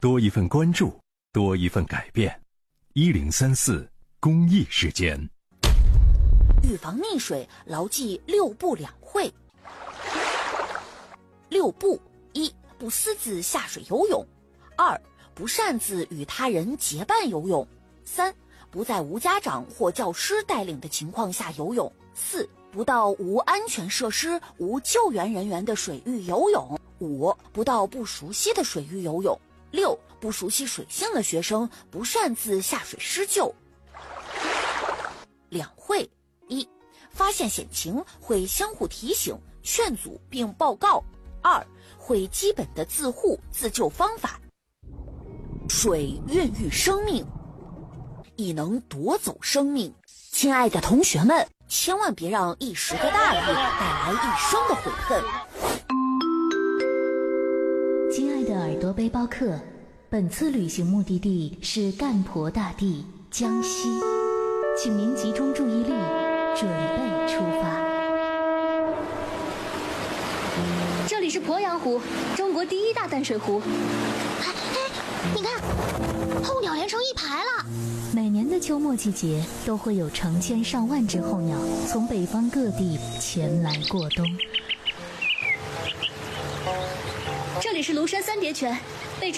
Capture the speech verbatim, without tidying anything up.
多一份关注，多一份改变。一零三四公益时间。 预防溺水，牢记六不两会。六不：一、不私自下水游泳；二、不擅自与他人结伴游泳；三、不在无家长或教师带领的情况下游泳；四、不到无安全设施、无救援人员的水域游泳；五、不到不熟悉的水域游泳；六、不熟悉水性的学生不擅自下水施救。两会：一、发现险情会相互提醒、劝阻并报告；二、会基本的自护自救方法。水孕育生命，亦能夺走生命。亲爱的同学们，千万别让一时的大意带来一生的悔恨。 亲爱的耳朵背包客，本次旅行目的地是干婆大地江西，请您集中注意力，准备出发。 这里是鄱阳湖，中国第一大淡水湖。 哎哎，你看，候鸟连成一排了。 每年的秋末季节，都会有成千上万只候鸟从北方各地前来过冬。 这里是庐山三叠泉，